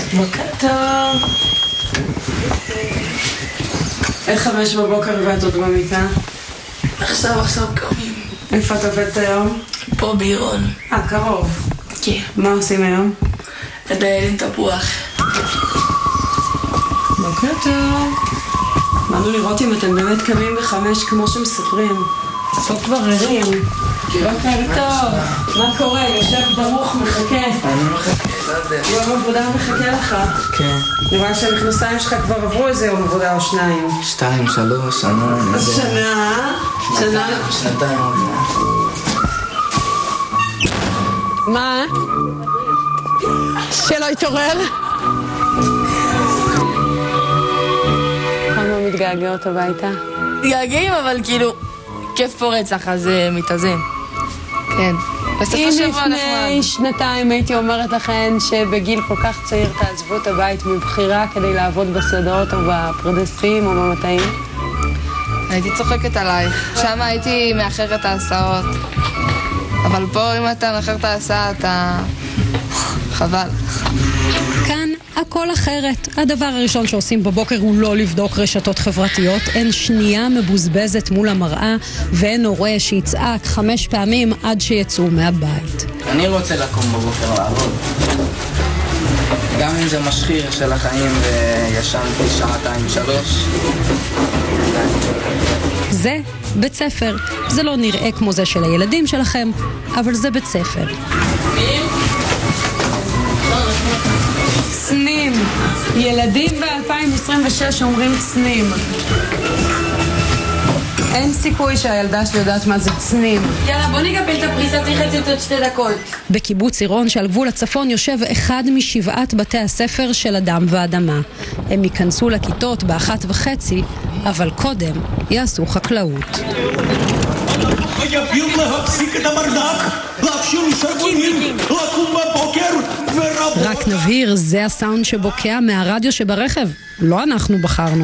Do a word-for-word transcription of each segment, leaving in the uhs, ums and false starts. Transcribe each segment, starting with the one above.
בוקר טוב. איך חמש בבוקר ואת עוד במיטה? עכשיו, עכשיו קמים. איפה את עובדת היום? פה בעירון. אה, קרוב. כן. מה עושים היום? לדיילים תפוח. בוקר טוב. באנו לראות אם אתם באמת קמים בחמש כמו שמספרים. פה כבר ערים. בוקר טוב. מה קורה? יושב דרוך, מחכה. אני מחכה, זה יום עבודה מחכה לך. כן. נראה שהמכנסיים שלך כבר עברו איזה יום עבודה או שניים. שתיים, שלוש, שנה. שנה? שנה? שנתיים עוד מעט. מה? שלא יתעורר? כמה מתגעגעות הביתה? מתגעגעים, אבל כאילו כיף פה רצח, אז מתאזן. כן. אם לפני שנתיים הייתי אומרת לכן שבגיל כל כך צעיר תעזבו את הבית מבחירה כדי לעבוד בשדות או בפרדסים או במטעים? הייתי צוחקת עלייך. שם הייתי מאחר את ההסעות. אבל פה אם אתה מאחר את ההסעה אתה... חבל. כאן הכל אחרת. הדבר הראשון שעושים בבוקר הוא לא לבדוק רשתות חברתיות. אין שנייה מבוזבזת מול המראה ואין הורה שיצעק חמש פעמים עד שיצאו מהבית. אני רוצה לקום בבוקר לעבוד. גם אם זה משחיר של החיים וישנתי שעתיים שלוש. זה בית ספר. זה לא נראה כמו זה של הילדים שלכם, אבל זה בית ספר. צנים. ילדים ב-אלפיים עשרים ושש אומרים צנים. אין סיכוי שהילדה שלי יודעת מה זה צנים. יאללה, בוא נקבל את הפריסה, צריך לצאת עוד שתי דקות. בקיבוץ עירון שעל גבול הצפון יושב אחד משבעת בתי הספר של אדם ואדמה. הם ייכנסו לכיתות באחת וחצי, אבל קודם יעשו חקלאות. חייבים להפסיק את המרדק, להכשיר שרבונים, לקום בבוקר ורבות... רק נבהיר, זה הסאונד שבוקע מהרדיו שברכב. לא אנחנו בחרנו.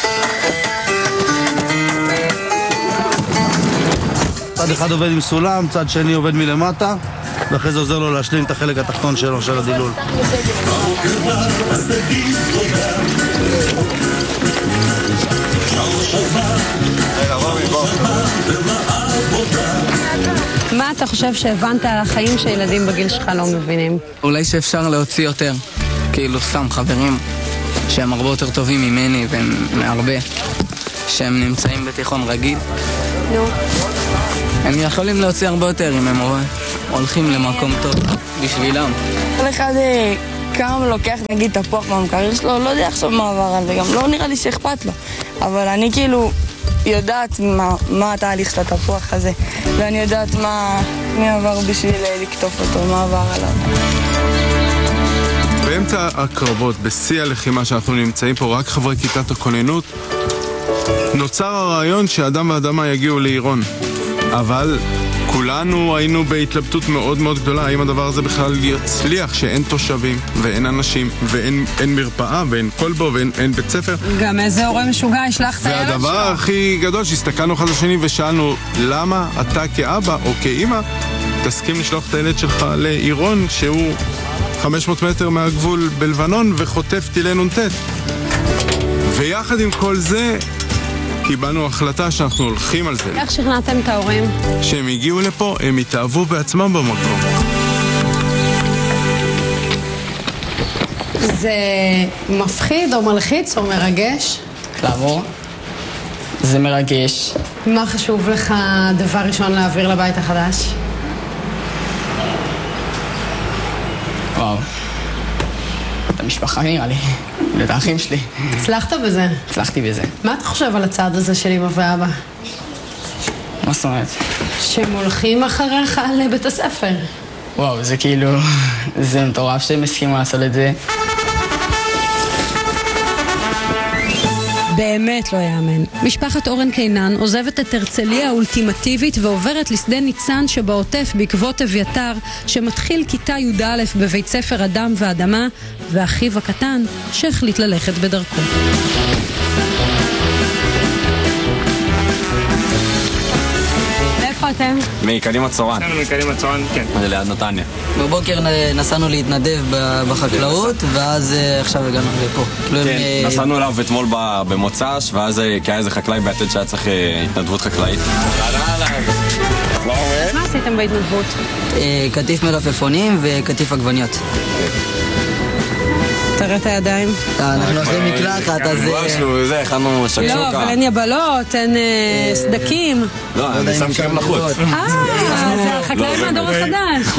צד אחד עובד עם סולם, צד שני עובד מלמטה, ואחרי זה עוזר לו להשלים את החלק התחתון שלו, של הדילול. מה אתה חושב שהבנת על החיים שילדים בגיל שלך לא מבינים? אולי שאפשר להוציא יותר, כאילו סתם חברים שהם הרבה יותר טובים ממני והם מהרבה, שהם נמצאים בתיכון רגיל. נו. הם יכולים להוציא הרבה יותר אם הם הולכים למקום טוב בשבילם. כל אחד כמה לוקח נגיד תפוח מהמקרר שלו, לא יודע עכשיו מה עבר על זה, גם לא נראה לי שאכפת לו. אבל אני כאילו יודעת מה, מה התהליך של התפוח הזה, ואני יודעת מה, מי עבר בשביל לקטוף אותו, מה עבר עליו. באמצע הקרבות, בשיא הלחימה שאנחנו נמצאים פה, רק חברי כיתת הכוננות, נוצר הרעיון שאדם ואדמה יגיעו לעירון. אבל כולנו היינו בהתלבטות מאוד מאוד גדולה, האם הדבר הזה בכלל יצליח, שאין תושבים ואין אנשים ואין אין מרפאה ואין כלבו ואין אין בית ספר. גם איזה הורה משוגע ישלח את הילד שלו. והדבר הכי גדול שהסתכלנו אחד לשני ושאלנו למה אתה כאבא או כאמא תסכים לשלוח את הילד שלך לעירון שהוא חמש מאות מטר מהגבול בלבנון וחוטף טילי נ"ט. ויחד עם כל זה קיבלנו החלטה שאנחנו הולכים על זה. איך שכנעתם את ההורים? שהם הגיעו לפה, הם התאהבו בעצמם במקום. זה מפחיד או מלחיץ או מרגש? לעבור? זה מרגש. מה חשוב לך דבר ראשון להעביר לבית החדש? וואו. את המשפחה נראה לי. ואת האחים שלי. הצלחת בזה? הצלחתי בזה. מה אתה חושב על הצעד הזה של אמא ואבא? מה זאת אומרת? שהם הולכים אחריך לבית הספר. וואו, זה כאילו... זה מטורף שהם הסכימו לעשות את זה. באמת לא יאמן. משפחת אורן קינן עוזבת את הרצליה האולטימטיבית ועוברת לשדה ניצן שבעוטף בעקבות אביתר, שמתחיל כיתה י' א' בבית ספר אדם ואדמה, ואחיו הקטן שהחליט ללכת בדרכו. מאיפה אתם? מקדימה צורן. אצלנו מקדימה צורן, כן. זה ליד נתניה. בבוקר נסענו להתנדב בחקלאות, ואז עכשיו הגענו לפה. כן, נסענו אליו אתמול במוצ"ש, ואז כי היה איזה חקלאי בעתיד שהיה צריך התנדבות חקלאית. מה עשיתם בהתנדבות? קטיף מלפפונים וקטיף עגבניות. תראה את הידיים. אנחנו עושים מקלחת, אז... משהו, זה, הכנו שקשוקה. לא, אבל אין יבלות, אין סדקים. לא, אני שם שם לחוץ. אה, זה החקלאים מהדור החדש.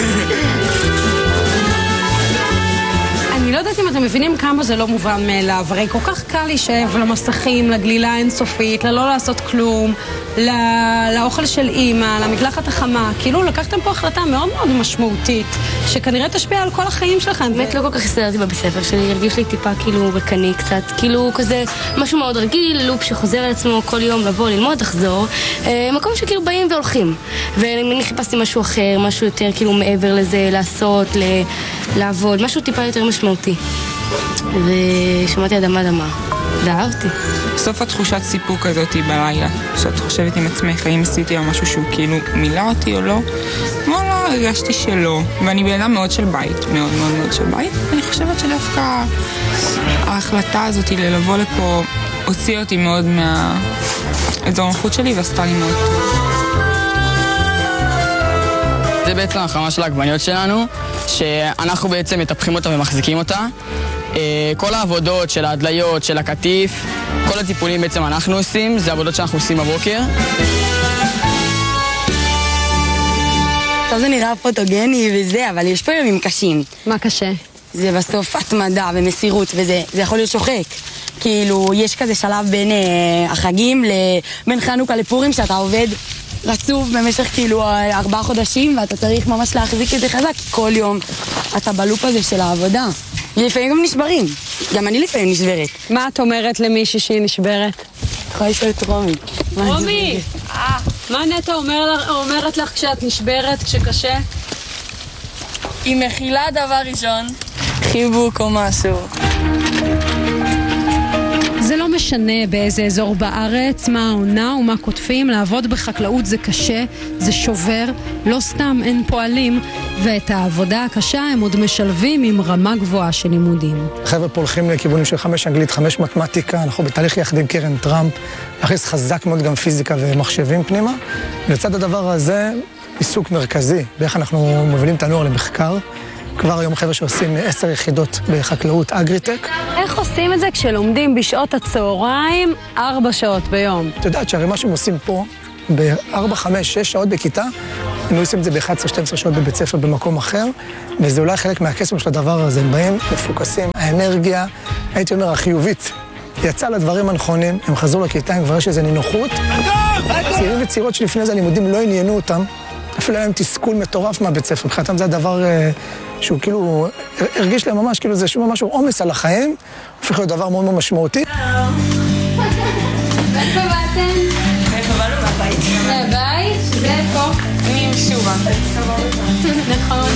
אני לא יודעת אם אתם מבינים כמה זה לא מובן מאליו, הרי כל כך קל להישב למסכים, לגלילה אינסופית, ללא לעשות כלום, לאוכל של אימא, למקלחת החמה. כאילו לקחתם פה החלטה מאוד מאוד משמעותית, שכנראה תשפיע על כל החיים שלכם. באמת לא כל כך הסתדרתי בבית ספר שלי, הרגיש לי טיפה כאילו ריקני קצת, כאילו כזה משהו מאוד רגיל, לופ שחוזר על עצמו כל יום לבוא, ללמוד, לחזור, מקום שכאילו באים והולכים. ואני חיפשתי משהו אחר, משהו יותר כאילו מעבר לזה, לעשות, לעבוד, משהו טיפה יותר משמעותי. ושמעתי אדמה אדמה, ואהבתי. בסוף התחושת סיפוק הזאת היא בלילה, שאת חושבת עם עצמך, האם עשיתי או משהו שהוא כאילו מילא אותי או לא. וואלה, הרגשתי שלא, ואני בעילה מאוד של בית, מאוד מאוד מאוד של בית. אני חושבת שדווקא ההחלטה הזאת ללבוא לפה הוציאה אותי מאוד מהאזור הנוחות שלי ועשתה לי מאוד טוב. זה בעצם החמה של העגבניות שלנו, שאנחנו בעצם מטפחים אותה ומחזיקים אותה. כל העבודות של ההדליות, של הקטיף, כל הטיפולים בעצם אנחנו עושים, זה עבודות שאנחנו עושים בבוקר. טוב, זה נראה פוטוגני וזה, אבל יש פה ימים קשים. מה קשה? זה בסוף התמדה ומסירות, וזה זה יכול להיות שוחק. כאילו, יש כזה שלב בין אה, החגים, בין חנוכה לפורים, שאתה עובד רצוף במשך כאילו ארבעה חודשים, ואתה צריך ממש להחזיק את זה חזק, כל יום אתה בלופ הזה של העבודה. לפעמים גם נשברים, גם אני לפעמים נשברת. מה את אומרת למישהי שהיא נשברת? את יכולה לשאול את רומי. רומי! מה נטע אומרת לך כשאת נשברת, כשקשה? היא מכילה דבר ראשון, חיבוק או משהו. זה לא משנה באיזה אזור בארץ, מה העונה ומה כותפים, לעבוד בחקלאות זה קשה, זה שובר, לא סתם אין פועלים, ואת העבודה הקשה הם עוד משלבים עם רמה גבוהה של לימודים. חבר'ה פה הולכים לכיוונים של חמש אנגלית, חמש מתמטיקה, אנחנו בתהליך יחד עם קרן טראמפ, להכניס חזק מאוד גם פיזיקה ומחשבים פנימה. לצד הדבר הזה, עיסוק מרכזי, באיך אנחנו מובילים את הנוער למחקר. כבר היום חבר'ה שעושים עשר יחידות בחקלאות אגריטק. איך עושים את זה כשלומדים בשעות הצהריים ארבע שעות ביום? את יודעת שהרי מה שהם עושים פה, בארבע, חמש, שש שעות בכיתה, הם עושים את זה ב-אחת עשרה שתים עשרה שעות בבית ספר במקום אחר, וזה אולי חלק מהקסם של הדבר הזה. הם באים מפוקסים, האנרגיה, הייתי אומר, החיובית, יצא לדברים הנכונים, הם חזרו לכיתה, הם כבר יש איזו נינוחות. צעירים וצעירות שלפני זה הלימודים לא עניינו אותם, אפילו היה להם תסכול מטורף מהבית ספר. מבחינתם זה הדבר שהוא כאילו, הרגיש להם ממש, כאילו זה ממש עומס על החיים, הופך להיות דבר מאוד מאוד משמעותי. איפה באתם? איפה באנו מהבית? מהבית? שזה איפה? אני משובה. נכון.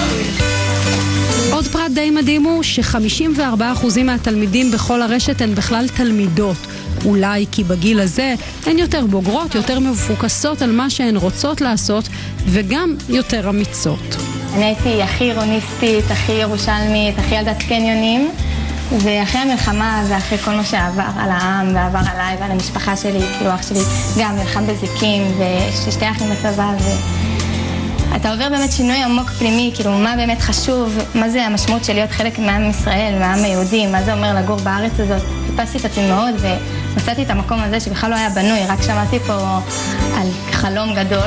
עוד פרט די מדהים הוא ש-חמישים וארבעה אחוזים מהתלמידים בכל הרשת הן בכלל תלמידות. אולי כי בגיל הזה הן יותר בוגרות, יותר מפוקסות על מה שהן רוצות לעשות, וגם יותר אמיצות. אני הייתי הכי אירוניסטית, הכי ירושלמית, הכי ילדת קניונים, ואחרי המלחמה ואחרי כל מה שעבר על העם ועבר עליי ועל המשפחה שלי, כאילו אח שלי גם נלחם בזיקים וששתי אחים בצבא, ואתה עובר באמת שינוי עמוק פנימי, כאילו מה באמת חשוב, מה זה המשמעות של להיות חלק מעם ישראל, מהעם היהודי, מה זה אומר לגור בארץ הזאת. חיפשתי את עצמי מאוד ומצאתי את המקום הזה שבכלל לא היה בנוי, רק שמעתי פה על חלום גדול.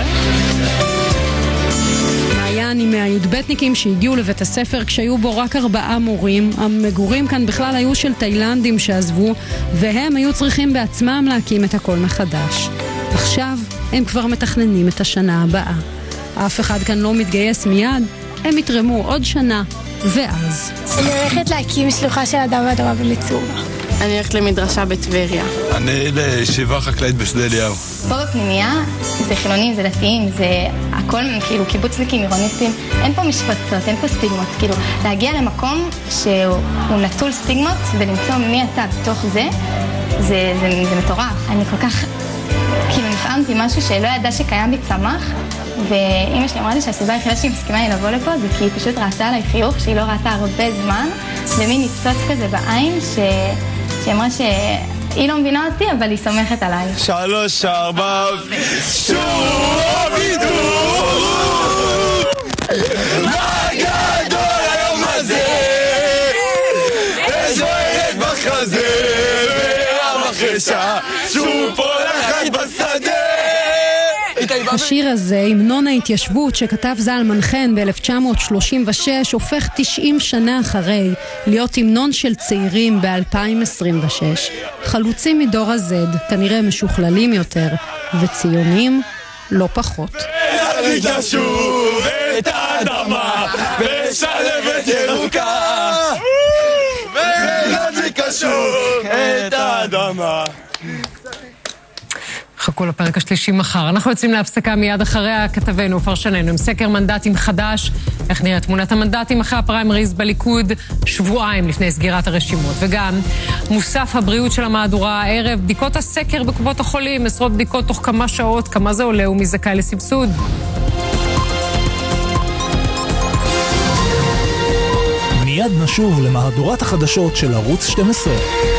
מעיין היא מהי"בניקים שהגיעו לבית הספר כשהיו בו רק ארבעה מורים. המגורים כאן בכלל היו של תאילנדים שעזבו, והם היו צריכים בעצמם להקים את הכל מחדש. עכשיו הם כבר מתכננים את השנה הבאה. אף אחד כאן לא מתגייס מיד, הם יתרמו עוד שנה, ואז. אני הולכת להקים שלוחה של אדם ואדמה במצורע. אני הולכת למדרשה בטבריה. אני לישיבה חקלאית בשדה אליהו. פה בפנימייה זה חילונים, זה דתיים, זה הכל כאילו קיבוצניקים, עירוניסטים. אין פה משפטות, אין פה סטיגמות. כאילו להגיע למקום שהוא נטול סטיגמות ולמצוא מי אתה בתוך זה, זה, זה, זה מטורף. אני כל כך כאילו נפעם חלמתי משהו שלא ידע שקיים בי צמח, ואמא שלי אמרה לי שהסיבה היחידה שהיא מסכימה לי לבוא לפה זה כי היא פשוט ראתה עליי חיוך שהיא לא ראתה הרבה זמן, ומין ניצוץ כזה בעין ש... שהיא אמרה שהיא לא מבינה אותי אבל היא סומכת עליי. שלוש ארבע שוב בידור מה גדול היום הזה וזוהרת בחזה והמחרשה שוב פולחת בשדה. השיר הזה, המנון ההתיישבות שכתב זלמן חן ב-אלף תשע מאות שלושים ושש, הופך תשעים שנה אחרי להיות המנון של צעירים ב-אלפיים עשרים ושש. חלוצים מדור הזד, כנראה משוכללים יותר, וציונים לא פחות. נרגיש שוב את האדמה ושלבת ירוקה ונדליק שוב את האדמה. חכו לפרק השלישי מחר. אנחנו יוצאים להפסקה מיד אחרי הכתבנו, פרשננו, עם סקר מנדטים חדש. איך נראית תמונת המנדטים אחרי הפריימריז בליכוד שבועיים לפני סגירת הרשימות. וגם מוסף הבריאות של המהדורה הערב, בדיקות הסקר בקופות החולים, עשרות בדיקות תוך כמה שעות, כמה זה עולה ומי זכאי לסבסוד. מיד נשוב למהדורת החדשות של ערוץ שתים עשרה.